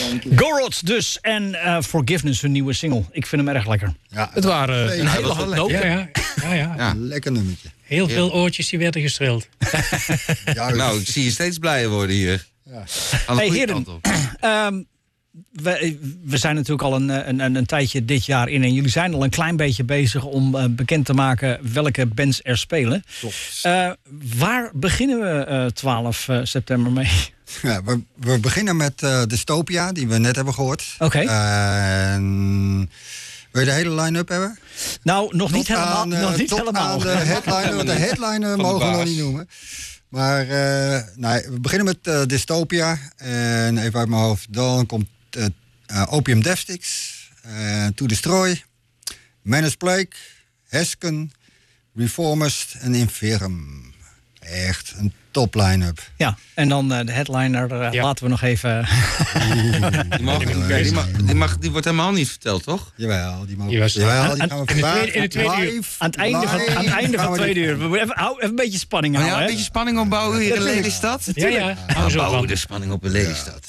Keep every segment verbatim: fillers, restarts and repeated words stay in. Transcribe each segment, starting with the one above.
Gorods dus en uh, Forgiveness, hun nieuwe single. Ik vind hem erg lekker. Ja, het waren nee, een ja, hele hoop. Ja, ja, ja, ja. ja. Lekker nummertje. Heel veel ja. oortjes die werden gestrild. Ja, nou, ik zie je steeds blijer worden hier. Ja. Hey heren, um, we, we zijn natuurlijk al een, een, een tijdje dit jaar in en jullie zijn al een klein beetje bezig om uh, bekend te maken welke bands er spelen. Uh, waar beginnen we uh, twaalf september mee? Ja, we, we beginnen met uh, Dystopia, die we net hebben gehoord. Oké. Okay. Uh, wil je de hele line-up hebben? Nou, nog tot niet helemaal. Aan, uh, nog niet tot helemaal. Aan de headliner, want de headliner mogen we nog niet noemen. Maar uh, nee, we beginnen met uh, Dystopia. En even uit mijn hoofd, dan komt uh, uh, Opium Death Sticks, uh, To Destroy, Menace Plague, Hesken, Reformist en Infirm. Echt een top line-up. Ja, en dan uh, de headliner uh, ja. laten we nog even... die, mag, die, mag, die, mag, die wordt helemaal niet verteld, toch? Jawel, die mogen. Jawel, jawel, die aan, gaan we in, het in het tweede uur. Aan het einde van, aan het einde van het tweede uur. We moeten even, hou, even een beetje spanning houden. Oh ja, een beetje spanning opbouwen hier in Lelystad? Ja, ja. ja. ja bouwen de spanning op in Lelystad.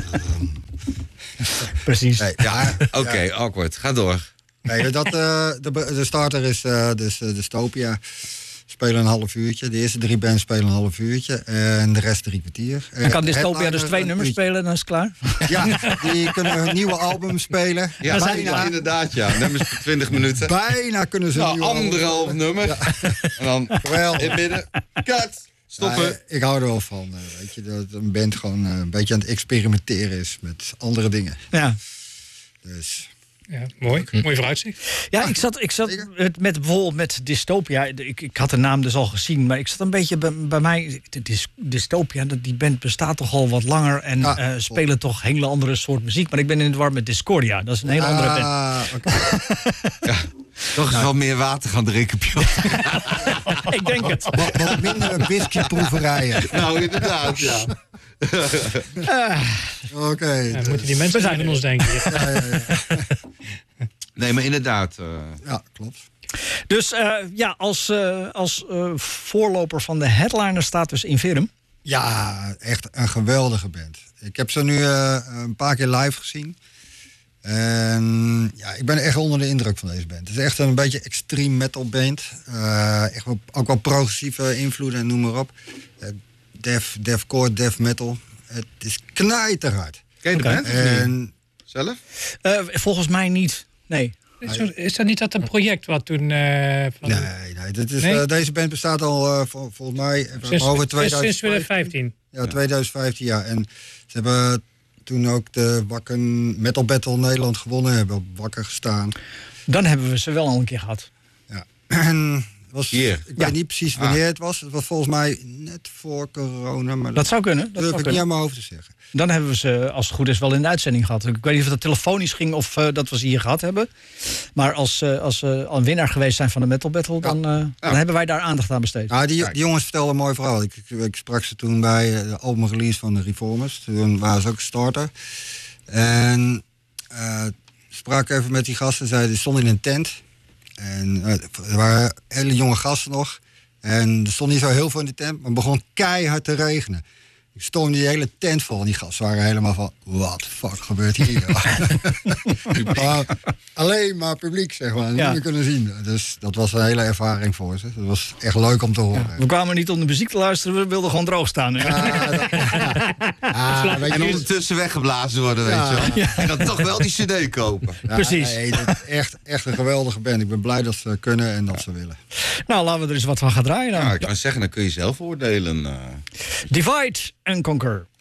Precies. Nee, ja, oké, okay, ja. awkward. Ga door. Nee, dat, uh, de, de starter is uh, dus uh, Dystopia. Spelen een half uurtje. De eerste drie bands spelen een half uurtje. En de rest drie kwartier. En kan Dystopia dus twee nummers spelen, dan is het klaar? Ja, die kunnen hun nieuwe album spelen. Ja, bijna. Inderdaad, ja. Nummers per twintig minuten. Bijna kunnen ze nou, anderhalf nummer. Ja. En dan Geweldig. In het midden. Cut. Stoppen. Ja, ik hou er wel van. Weet je, dat een band gewoon een beetje aan het experimenteren is met andere dingen. Ja. Dus... Ja, mooi. Hm. Mooi vooruitzicht. Ja, ik zat, ik zat met, met bijvoorbeeld met Dystopia. Ik, ik had de naam dus al gezien, maar ik zat een beetje bij, bij mij. Dystopia, die band bestaat toch al wat langer en ja, uh, spelen toch hele andere soort muziek. Maar ik ben in het war met Discordia. Dat is een hele andere band. Ah, okay. Ja. Toch eens nou. wel meer water gaan drinken, Piotr. Ik denk het. Wat, wat minder whiskyproeverijen. Nou, inderdaad, ja. uh, Oké. Okay, ja, dus. Moeten die mensen zijn van ons denken. Ja, ja, ja. Nee, maar inderdaad. Uh... Ja, klopt. Dus uh, ja, als, uh, als uh, voorloper van de headliner staat dus Infirm. Ja, echt een geweldige band. Ik heb ze nu uh, een paar keer live gezien. En ja, ik ben echt onder de indruk van deze band. Het is echt een beetje extreme metal band. Uh, echt wel, ook wel progressieve invloeden en noem maar op. Uh, death, deathcore, death metal. Het is knijterhard. Ken je de band? En... Zelf? Uh, volgens mij niet, nee. Is, er, is dat niet dat een project wat toen... Uh, van... Nee, nee, dit is, nee? Uh, deze band bestaat al uh, vol, volgens mij... Sinds, over tweeduizend vijftien. sinds twintig vijftien. Ja, tweeduizend vijftien, ja. En ze hebben toen ook de Wakken Metal Battle Nederland gewonnen. Hebben wakker gestaan. Dan hebben we ze wel al een keer gehad. Ja. En was, Hier. ik ja. weet niet precies wanneer ah. het was. Het was volgens mij net voor corona. Maar dat, dat zou kunnen. Dat durf zou ik kunnen. niet aan mijn hoofd te zeggen. Dan hebben we ze, als het goed is, wel in de uitzending gehad. Ik weet niet of dat telefonisch ging of uh, dat we ze hier gehad hebben. Maar als, uh, als we uh, een winnaar geweest zijn van de Metal Battle, dan, uh, ja. dan hebben wij daar aandacht aan besteed. Nou, die, die jongens vertelden een mooi verhaal. Ik, ik, ik sprak ze toen bij de albumrelease van de Reformers. Toen waren ze ook starter. En uh, sprak even met die gasten. Zeiden, die stonden in een tent. En uh, er waren hele jonge gasten nog. En er stond niet zo heel veel in de tent, maar het begon keihard te regenen. Ik stond die hele tent vol en die gasten waren helemaal van... Wat de fuck gebeurt hier? Maar alleen maar publiek, zeg maar. Ja. Niet meer kunnen zien. Dus dat was een hele ervaring voor ze. Dat was echt leuk om te horen. Ja, we kwamen niet om de muziek te luisteren, we wilden gewoon droog staan. Ja, dat, ja. Ah, en ondertussen weggeblazen worden, weet ja. je wel. Ja. En dan toch wel die cd kopen. Ja, precies. Nee, dat is echt, echt een geweldige band. Ik ben blij dat ze kunnen en dat ja. ze willen. Nou, laten we er eens wat van gaan draaien dan. Ja, ik kan zeggen, dan kun je zelf oordelen. Uh. Divide and Conquer.